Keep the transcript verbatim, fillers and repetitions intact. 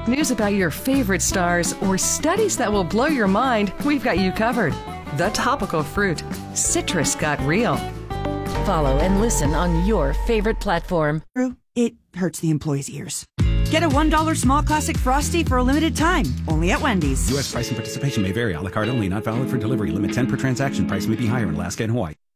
news about your favorite stars, or studies that will blow your mind, we've got you covered. The Topical Fruit. Citrus got real. Follow and listen on your favorite platform. It hurts the employees' ears. Get a one dollar small classic Frosty for a limited time, only at Wendy's. U S price and participation may vary. A la carte only, not valid for delivery. Limit ten per transaction. Price may be higher in Alaska and Hawaii.